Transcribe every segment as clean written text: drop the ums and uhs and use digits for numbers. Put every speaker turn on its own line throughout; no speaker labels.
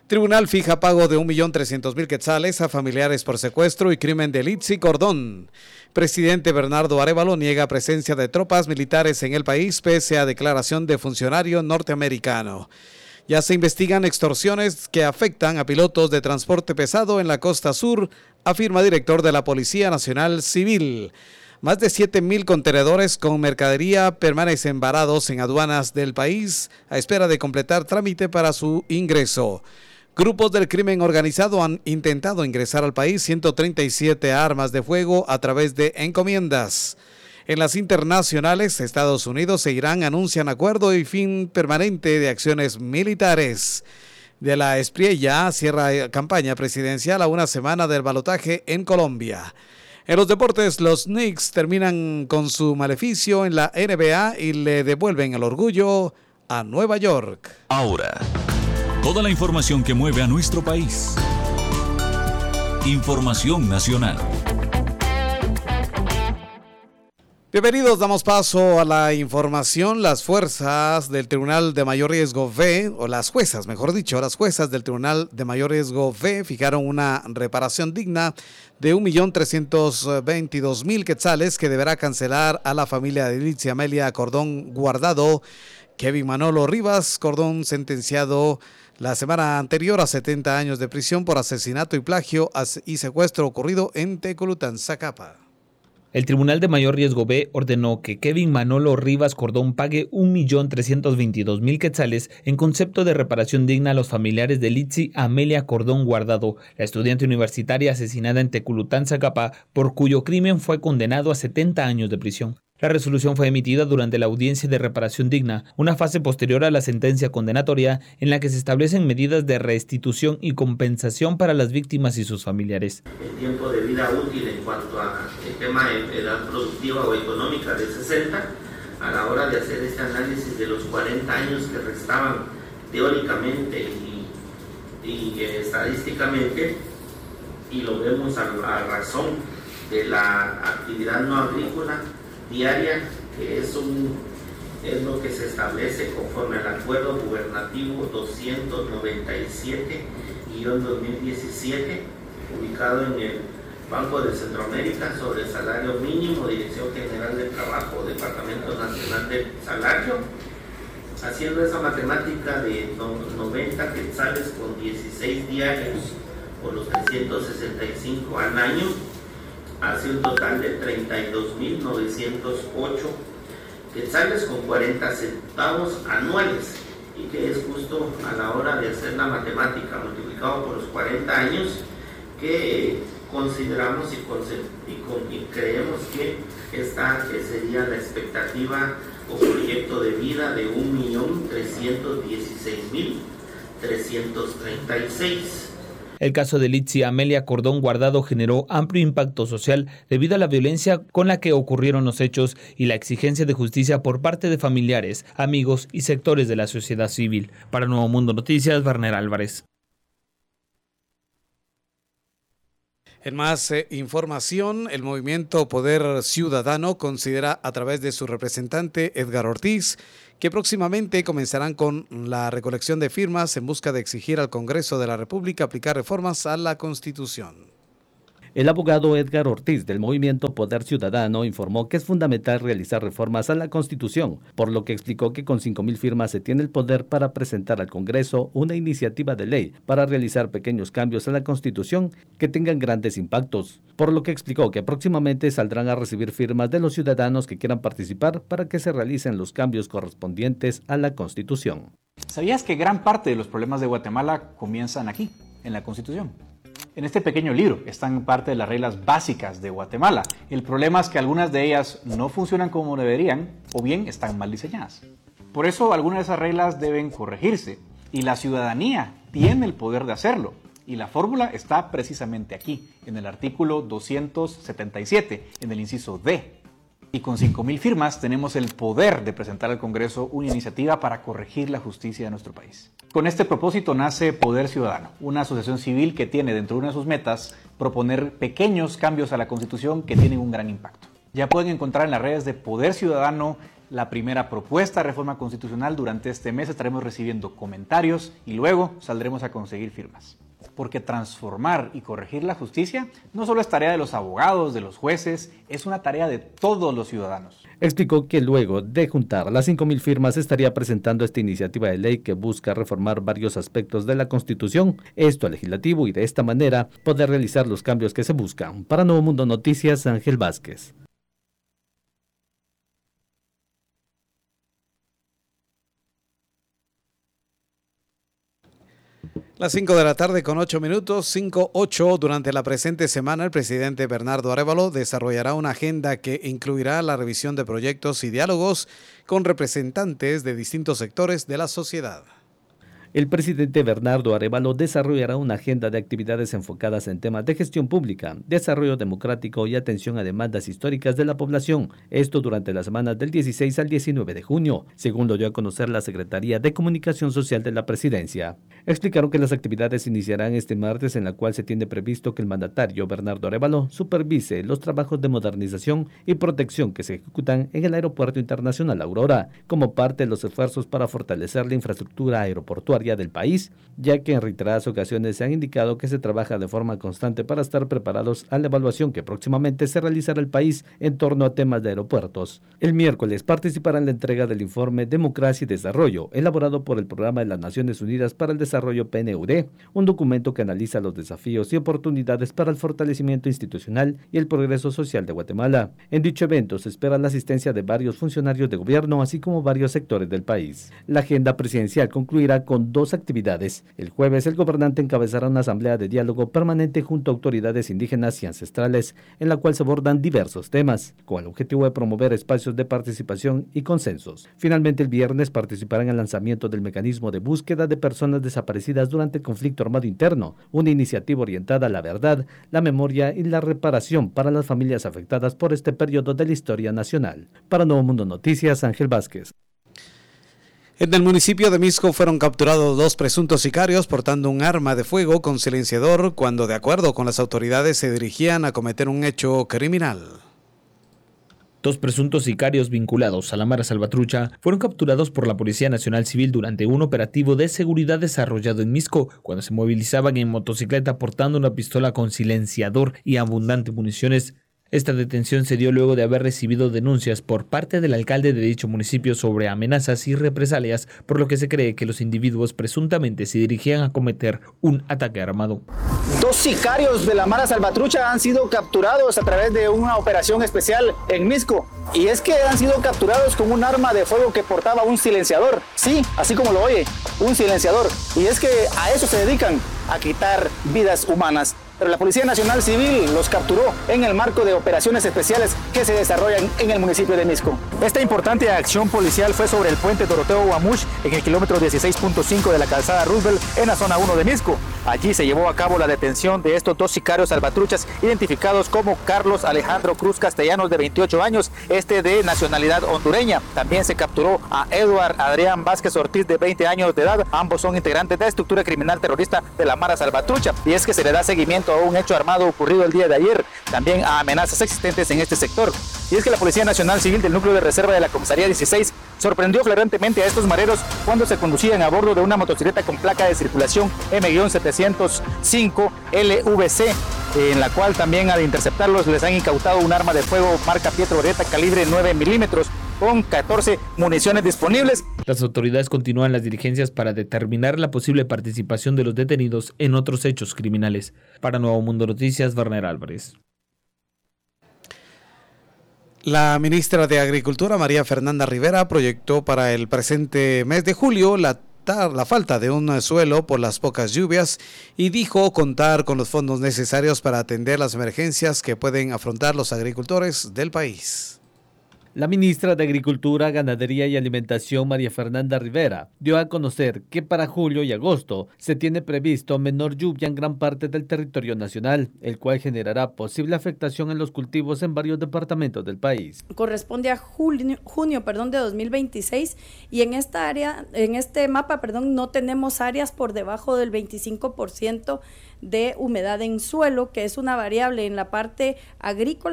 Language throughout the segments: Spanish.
Tribunal fija pago de 1.300.000 quetzales a familiares por secuestro y crimen de Litsi Cordón. Presidente Bernardo Arévalo niega presencia de tropas militares en el país pese a declaración de funcionario norteamericano. Ya se investigan extorsiones que afectan a pilotos de transporte pesado en la costa sur, afirma director de la Policía Nacional Civil. Más de 7.000 contenedores con mercadería permanecen varados en aduanas del país a espera de completar trámite para su ingreso. Grupos del crimen organizado han intentado ingresar al país 137 armas de fuego a través de encomiendas. En las internacionales, Estados Unidos e Irán anuncian acuerdo y fin permanente de acciones militares. De la Espriella cierra campaña presidencial a una semana del balotaje en Colombia. En los deportes, los Knicks terminan con su maleficio en la NBA y le devuelven el orgullo a Nueva York.
Ahora, toda la información que mueve a nuestro país. Información nacional.
Bienvenidos, damos paso a la información. Las fuerzas del Tribunal de Mayor Riesgo V, o las juezas, mejor dicho, las juezas del Tribunal de Mayor Riesgo V fijaron una reparación digna de 1.322.000 quetzales que deberá cancelar a la familia de Litsi Amelia Cordón Guardado. Kevin Manolo Rivas Cordón, sentenciado la semana anterior a 70 años de prisión por asesinato y plagio y secuestro ocurrido en Tecolután, Zacapa.
El Tribunal de Mayor Riesgo B ordenó que Kevin Manolo Rivas Cordón pague 1.322.000 quetzales en concepto de reparación digna a los familiares de Litsi Amelia Cordón Guardado, la estudiante universitaria asesinada en Tecolután, Zacapa, por cuyo crimen fue condenado a 70 años de prisión. La resolución fue emitida durante la audiencia de reparación digna, una fase posterior a la sentencia condenatoria en la que se establecen medidas de restitución y compensación para las víctimas y sus familiares.
El tiempo de vida útil en cuanto al tema de edad productiva o económica de 60, a la hora de hacer este análisis de los 40 años que restaban teóricamente y estadísticamente, y lo vemos a razón de la actividad no agrícola diaria, que es lo que se establece conforme al acuerdo gubernativo 297-2017, ubicado en el Banco de Centroamérica sobre el salario mínimo, Dirección General de Trabajo, Departamento Nacional del Salario. Haciendo esa matemática de 90 quetzales con 16 diarios por los 365 al año, hace un total de 32.908 quetzales con 40 centavos anuales, y que es justo a la hora de hacer la matemática multiplicado por los 40 años que consideramos y creemos que esta sería la expectativa o proyecto de vida de 1.316.336.
El caso de Litsi Amelia Cordón Guardado generó amplio impacto social debido a la violencia con la que ocurrieron los hechos y la exigencia de justicia por parte de familiares, amigos y sectores de la sociedad civil. Para Nuevo Mundo Noticias, Werner Álvarez.
En más información, el movimiento Poder Ciudadano considera a través de su representante Edgar Ortiz que próximamente comenzarán con la recolección de firmas en busca de exigir al Congreso de la República aplicar reformas a la Constitución.
El abogado Edgar Ortiz del movimiento Poder Ciudadano informó que es fundamental realizar reformas a la Constitución, por lo que explicó que con 5.000 firmas se tiene el poder para presentar al Congreso una iniciativa de ley para realizar pequeños cambios a la Constitución que tengan grandes impactos, por lo que explicó que próximamente saldrán a recibir firmas de los ciudadanos que quieran participar para que se realicen los cambios correspondientes a la Constitución.
¿Sabías que gran parte de los problemas de Guatemala comienzan aquí, en la Constitución? En este pequeño libro están parte de las reglas básicas de Guatemala. El problema es que algunas de ellas no funcionan como deberían o bien están mal diseñadas. Por eso algunas de esas reglas deben corregirse y la ciudadanía tiene el poder de hacerlo. Y la fórmula está precisamente aquí, en el artículo 277, en el inciso D. Y con 5.000 firmas tenemos el poder de presentar al Congreso una iniciativa para corregir la justicia de nuestro país. Con este propósito nace Poder Ciudadano, una asociación civil que tiene dentro de una de sus metas proponer pequeños cambios a la Constitución que tienen un gran impacto. Ya pueden encontrar en las redes de Poder Ciudadano la primera propuesta de reforma constitucional. Durante este mes estaremos recibiendo comentarios y luego saldremos a conseguir firmas. Porque transformar y corregir la justicia no solo es tarea de los abogados, de los jueces, es una tarea de todos los ciudadanos.
Explicó que luego de juntar las 5.000 firmas estaría presentando esta iniciativa de ley que busca reformar varios aspectos de la Constitución, esto al legislativo, y de esta manera poder realizar los cambios que se buscan. Para Nuevo Mundo Noticias, Ángel Vázquez.
Las 5 de la tarde con 8 minutos, 5:08. Durante la presente semana, el presidente Bernardo Arévalo desarrollará una agenda que incluirá la revisión de proyectos y diálogos con representantes de distintos sectores de la sociedad.
El presidente Bernardo Arévalo desarrollará una agenda de actividades enfocadas en temas de gestión pública, desarrollo democrático y atención a demandas históricas de la población, esto durante las semanas del 16 al 19 de junio, según lo dio a conocer la Secretaría de Comunicación Social de la Presidencia. Explicaron que las actividades iniciarán este martes, en la cual se tiene previsto que el mandatario Bernardo Arévalo supervise los trabajos de modernización y protección que se ejecutan en el Aeropuerto Internacional Aurora, como parte de los esfuerzos para fortalecer la infraestructura aeroportuaria del país, ya que en reiteradas ocasiones se han indicado que se trabaja de forma constante para estar preparados a la evaluación que próximamente se realizará el país en torno a temas de aeropuertos. El miércoles participará en la entrega del informe Democracia y Desarrollo, elaborado por el Programa de las Naciones Unidas para el Desarrollo PNUD, un documento que analiza los desafíos y oportunidades para el fortalecimiento institucional y el progreso social de Guatemala. En dicho evento se espera la asistencia de varios funcionarios de gobierno, así como varios sectores del país. La agenda presidencial concluirá con dos actividades. El jueves, el gobernante encabezará una asamblea de diálogo permanente junto a autoridades indígenas y ancestrales, en la cual se abordan diversos temas, con el objetivo de promover espacios de participación y consensos. Finalmente, el viernes participará en el lanzamiento del mecanismo de búsqueda de personas desaparecidas durante el conflicto armado interno, una iniciativa orientada a la verdad, la memoria y la reparación para las familias afectadas por este periodo de la historia nacional. Para Nuevo Mundo Noticias, Ángel Vázquez.
En el municipio de Misco fueron capturados 2 presuntos sicarios portando un arma de fuego con silenciador cuando, de acuerdo con las autoridades, se dirigían a cometer un hecho criminal.
2 presuntos sicarios vinculados a la Mara Salvatrucha fueron capturados por la Policía Nacional Civil durante un operativo de seguridad desarrollado en Misco, cuando se movilizaban en motocicleta portando una pistola con silenciador y abundante municiones. Esta detención se dio luego de haber recibido denuncias por parte del alcalde de dicho municipio sobre amenazas y represalias, por lo que se cree que los individuos presuntamente se dirigían a cometer un ataque armado.
2 sicarios de la Mara Salvatrucha han sido capturados a través de una operación especial en Misco. Y es que han sido capturados con un arma de fuego que portaba un silenciador. Sí, así como lo oye, un silenciador. Y es que a eso se dedican, a quitar vidas humanas. Pero la Policía Nacional Civil los capturó en el marco de operaciones especiales que se desarrollan en el municipio de Misco. Esta importante acción policial fue sobre el puente Doroteo Guamuch en el kilómetro 16.5 de la calzada Roosevelt en la zona 1 de Misco. Allí se llevó a cabo la detención de estos 2 sicarios salvatruchas identificados como Carlos Alejandro Cruz Castellanos, de 28 años, de nacionalidad hondureña. También se capturó a Eduard Adrián Vázquez Ortiz, de 20 años de edad. Ambos son integrantes de la estructura criminal terrorista de la Mara Salvatrucha. Y es que se le da seguimiento a un hecho armado ocurrido el día de ayer, también a amenazas existentes en este sector. Y es que la Policía Nacional Civil del Núcleo de Reserva de la Comisaría 16 sorprendió flagrantemente a estos mareros cuando se conducían a bordo de una motocicleta con placa de circulación M-705 LVC, en la cual también al interceptarlos les han incautado un arma de fuego marca Pietro Beretta calibre 9 milímetros con 14 municiones disponibles.
Las autoridades continúan las diligencias para determinar la posible participación de los detenidos en otros hechos criminales. Para Nuevo Mundo Noticias, Werner Álvarez.
La ministra de Agricultura, María Fernanda Rivera, proyectó para el presente mes de julio la falta de un suelo por las pocas lluvias y dijo contar con los fondos necesarios para atender las emergencias que pueden afrontar los agricultores del país.
La ministra de Agricultura, Ganadería y Alimentación, María Fernanda Rivera, dio a conocer que para julio y agosto se tiene previsto menor lluvia en gran parte del territorio nacional, el cual generará posible afectación en los cultivos en varios departamentos del país.
Corresponde a junio de 2026 y en esta área, en este mapa, no tenemos áreas por debajo del 25% de humedad en suelo, que es una variable en la parte agrícola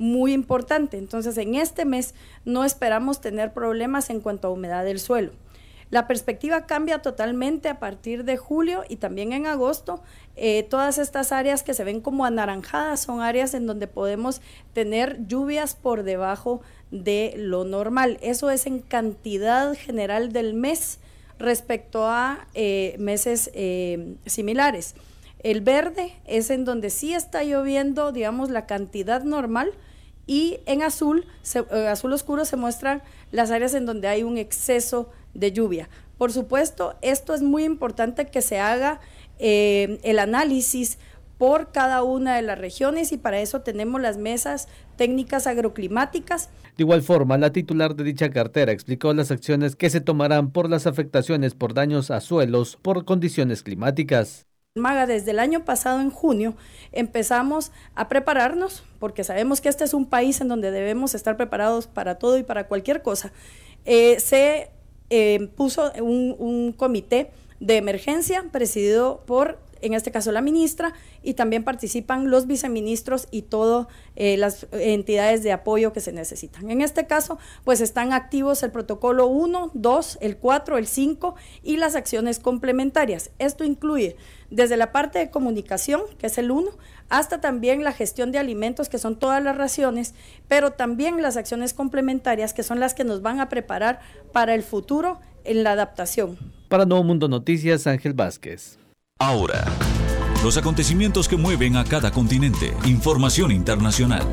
muy importante. Entonces, en este mes no esperamos tener problemas en cuanto a humedad del suelo. La perspectiva cambia totalmente a partir de julio y también en agosto. Todas estas áreas que se ven como anaranjadas son áreas en donde podemos tener lluvias por debajo de lo normal. Eso es en cantidad general del mes respecto a meses similares. El verde es en donde sí está lloviendo, digamos, la cantidad normal, y en azul oscuro se muestran las áreas en donde hay un exceso de lluvia. Por supuesto, esto es muy importante que se haga el análisis por cada una de las regiones, y para eso tenemos las mesas técnicas agroclimáticas.
De igual forma, la titular de dicha cartera explicó las acciones que se tomarán por las afectaciones por daños a suelos por condiciones climáticas.
Maga, desde el año pasado, en junio, empezamos a prepararnos, porque sabemos que este es un país en donde debemos estar preparados para todo y para cualquier cosa. Se puso un comité de emergencia presidido por, en este caso, la ministra, y también participan los viceministros y todas las entidades de apoyo que se necesitan. En este caso, pues están activos el protocolo 1, 2, el 4, el 5 y las acciones complementarias. Esto incluye desde la parte de comunicación, que es el 1, hasta también la gestión de alimentos, que son todas las raciones, pero también las acciones complementarias, que son las que nos van a preparar para el futuro en la adaptación.
Para Nuevo Mundo Noticias, Ángel Vázquez.
Ahora, los acontecimientos que mueven a cada continente. Información internacional.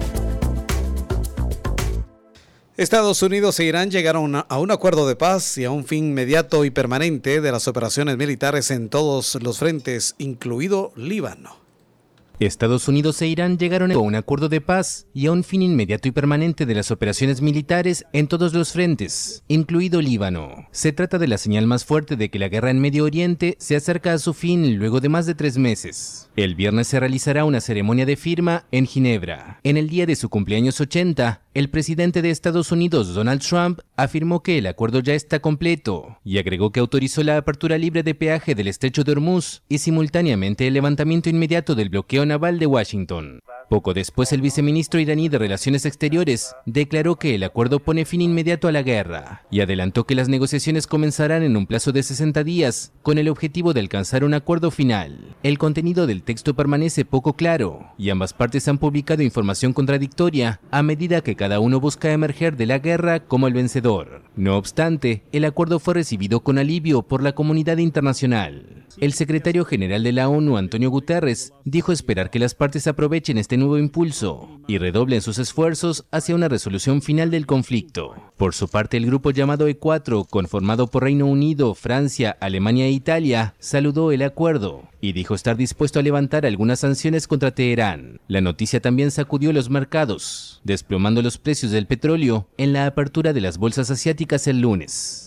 Estados Unidos e Irán llegaron a un acuerdo de paz y a un fin inmediato y permanente de las operaciones militares en todos los frentes, incluido Líbano.
Estados Unidos e Irán llegaron a un acuerdo de paz y a un fin inmediato y permanente de las operaciones militares en todos los frentes, incluido Líbano. Se trata de la señal más fuerte de que la guerra en Medio Oriente se acerca a su fin luego de más de 3 meses. El viernes se realizará una ceremonia de firma en Ginebra. En el día de su cumpleaños 80, el presidente de Estados Unidos, Donald Trump, afirmó que el acuerdo ya está completo y agregó que autorizó la apertura libre de peaje del estrecho de Hormuz y simultáneamente el levantamiento inmediato del bloqueo naval de Washington. Poco después, el viceministro iraní de Relaciones Exteriores declaró que el acuerdo pone fin inmediato a la guerra y adelantó que las negociaciones comenzarán en un plazo de 60 días con el objetivo de alcanzar un acuerdo final. El contenido del texto permanece poco claro y ambas partes han publicado información contradictoria a medida que cada uno busca emerger de la guerra como el vencedor. No obstante, el acuerdo fue recibido con alivio por la comunidad internacional. El secretario general de la ONU, Antonio Guterres, dijo esperar que las partes aprovechen este nuevo impulso y redoblen sus esfuerzos hacia una resolución final del conflicto. Por su parte, el grupo llamado E4, conformado por Reino Unido, Francia, Alemania e Italia, saludó el acuerdo y dijo estar dispuesto a levantar algunas sanciones contra Teherán. La noticia también sacudió los mercados, desplomando los precios del petróleo en la apertura de las bolsas asiáticas el lunes.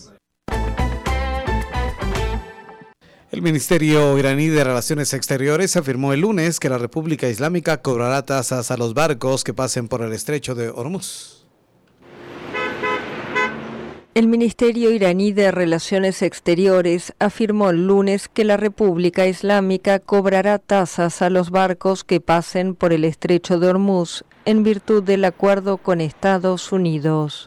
El Ministerio iraní de Relaciones Exteriores afirmó el lunes que la República Islámica cobrará tasas a los barcos que pasen por el estrecho de Hormuz.
El Ministerio iraní de Relaciones Exteriores afirmó el lunes que la República Islámica cobrará tasas a los barcos que pasen por el estrecho de Hormuz en virtud del acuerdo con Estados Unidos.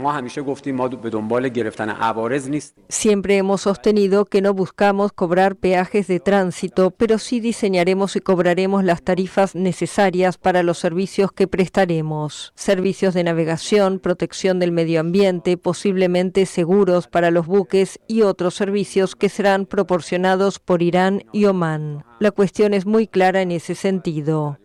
Siempre hemos sostenido que no buscamos cobrar peajes de tránsito, pero sí diseñaremos y cobraremos las tarifas necesarias para los servicios que prestaremos. Servicios de navegación, protección del medio ambiente, posiblemente seguros para los buques y otros servicios que serán proporcionados por Irán y Omán. La cuestión es muy clara en ese sentido.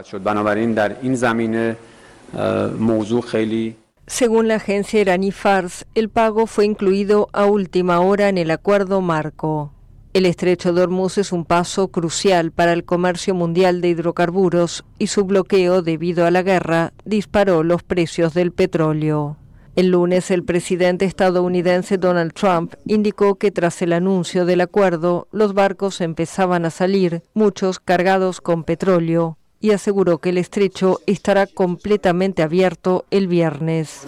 Según la agencia iraní Fars, el pago fue incluido a última hora en el acuerdo marco. El estrecho de Hormuz es un paso crucial para el comercio mundial de hidrocarburos y su bloqueo debido a la guerra disparó los precios del petróleo. El lunes, el presidente estadounidense Donald Trump indicó que tras el anuncio del acuerdo, los barcos empezaban a salir, muchos cargados con petróleo, y aseguró que el estrecho estará completamente abierto el viernes.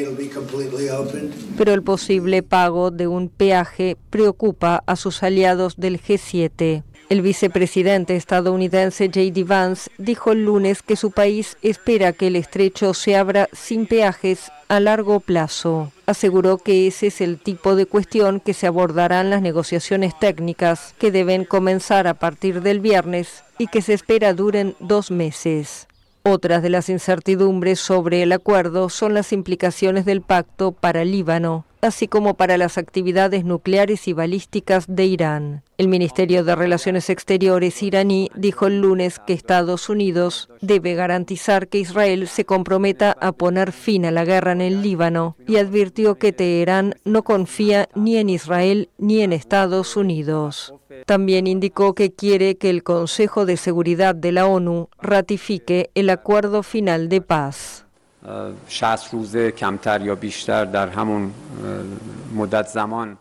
Pero el posible pago de un peaje preocupa a sus aliados del G7. El vicepresidente estadounidense J.D. Vance dijo el lunes que su país espera que el estrecho se abra sin peajes a largo plazo. Aseguró que ese es el tipo de cuestión que se abordará en las negociaciones técnicas, que deben comenzar a partir del viernes y que se espera duren 2 meses. Otras de las incertidumbres sobre el acuerdo son las implicaciones del pacto para Líbano, así como para las actividades nucleares y balísticas de Irán. El Ministerio de Relaciones Exteriores iraní dijo el lunes que Estados Unidos debe garantizar que Israel se comprometa a poner fin a la guerra en el Líbano y advirtió que Teherán no confía ni en Israel ni en Estados Unidos. También indicó que quiere que el Consejo de Seguridad de la ONU ratifique el acuerdo final de paz.
60 روزه کمتر یا بیشتر در همون مدت زمان.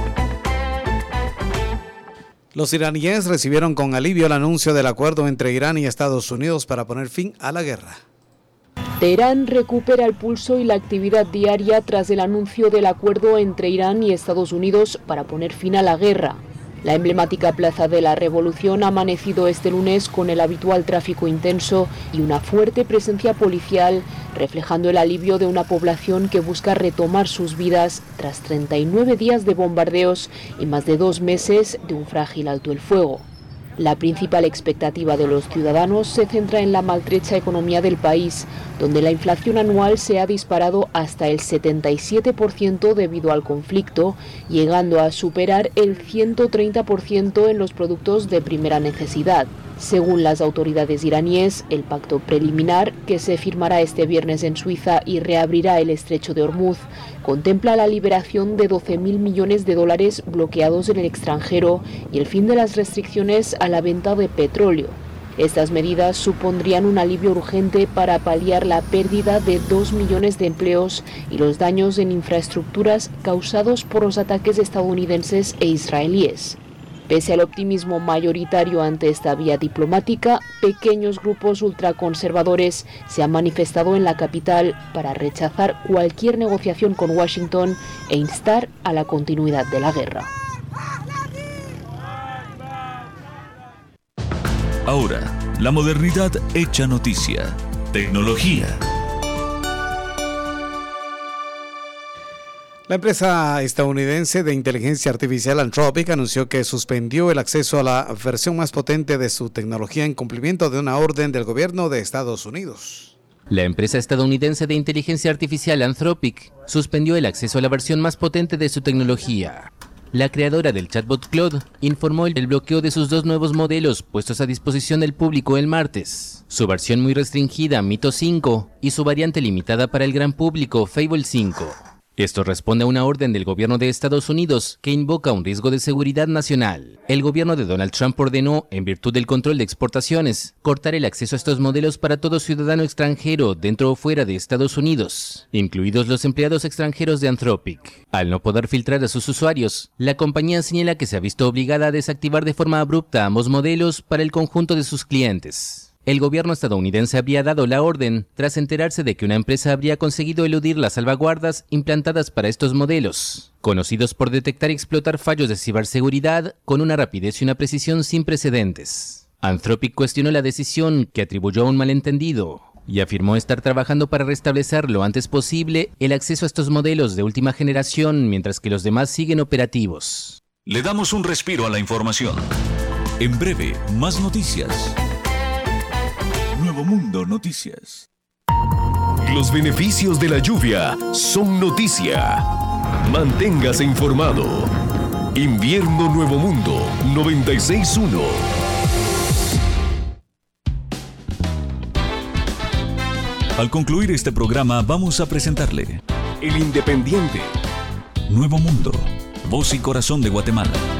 Los iraníes recibieron con alivio el anuncio del acuerdo entre Irán y Estados Unidos para poner fin a la guerra.
Teherán recupera el pulso y la actividad diaria tras el anuncio del acuerdo entre Irán y Estados Unidos para poner fin a la guerra. La emblemática Plaza de la Revolución ha amanecido este lunes con el habitual tráfico intenso y una fuerte presencia policial, reflejando el alivio de una población que busca retomar sus vidas tras 39 días de bombardeos y más de 2 meses de un frágil alto el fuego. La principal expectativa de los ciudadanos se centra en la maltrecha economía del país, donde la inflación anual se ha disparado hasta el 77% debido al conflicto, llegando a superar el 130% en los productos de primera necesidad. Según las autoridades iraníes, el pacto preliminar, que se firmará este viernes en Suiza y reabrirá el estrecho de Hormuz, contempla la liberación de $12.000 millones bloqueados en el extranjero y el fin de las restricciones a la venta de petróleo. Estas medidas supondrían un alivio urgente para paliar la pérdida de 2 millones de empleos y los daños en infraestructuras causados por los ataques estadounidenses e israelíes. Pese al optimismo mayoritario ante esta vía diplomática, pequeños grupos ultraconservadores se han manifestado en la capital para rechazar cualquier negociación con Washington e instar a la continuidad de la guerra.
Ahora, la modernidad hecha noticia. Tecnología.
La empresa estadounidense de inteligencia artificial Anthropic anunció que suspendió el acceso a la versión más potente de su tecnología en cumplimiento de una orden del gobierno de Estados Unidos.
La empresa estadounidense de inteligencia artificial Anthropic suspendió el acceso a la versión más potente de su tecnología. La creadora del chatbot Claude informó el bloqueo de sus 2 nuevos modelos puestos a disposición del público el martes. Su versión muy restringida, Mito 5, y su variante limitada para el gran público, Fable 5. Esto responde a una orden del gobierno de Estados Unidos que invoca un riesgo de seguridad nacional. El gobierno de Donald Trump ordenó, en virtud del control de exportaciones, cortar el acceso a estos modelos para todo ciudadano extranjero dentro o fuera de Estados Unidos, incluidos los empleados extranjeros de Anthropic. Al no poder filtrar a sus usuarios, la compañía señala que se ha visto obligada a desactivar de forma abrupta ambos modelos para el conjunto de sus clientes. El gobierno estadounidense había dado la orden tras enterarse de que una empresa habría conseguido eludir las salvaguardas implantadas para estos modelos, conocidos por detectar y explotar fallos de ciberseguridad con una rapidez y una precisión sin precedentes. Anthropic cuestionó la decisión, que atribuyó a un malentendido, y afirmó estar trabajando para restablecer lo antes posible el acceso a estos modelos de última generación mientras que los demás siguen operativos.
Le damos un respiro a la información. En breve, más noticias. Nuevo Mundo Noticias.
Los beneficios de la lluvia son noticia. Manténgase informado. Invierno Nuevo Mundo 96.1.
Al concluir este programa vamos a presentarle
El Independiente.
Nuevo Mundo, voz y corazón de Guatemala.